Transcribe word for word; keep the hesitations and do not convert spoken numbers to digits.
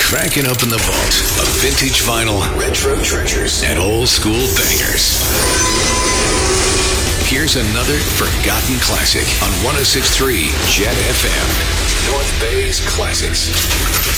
Cracking open the vault of vintage vinyl, retro treasures, and old school bangers. Here's another forgotten classic on one oh six point three Jet F M. North Bay's Classics.